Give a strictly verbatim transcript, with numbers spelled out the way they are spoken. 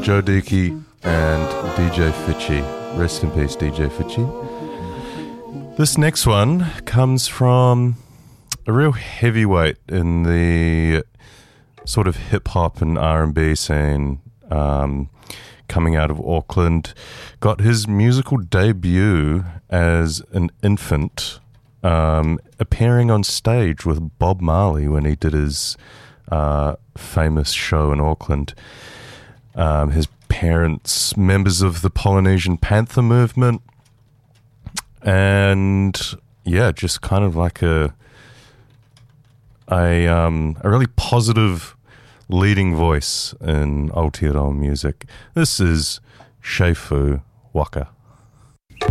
Joe Dickey and D J Fitchy. Rest in peace, D J Fitchy. This next one comes from a real heavyweight in the sort of hip-hop and R and B scene, um, coming out of Auckland. Got his musical debut as an infant, um, appearing on stage with Bob Marley when he did his uh, famous show in Auckland. Um, his parents, members of the Polynesian Panther movement, and yeah, just kind of like a a um, a really positive leading voice in Aotearoa music. This is Sheifu Waka.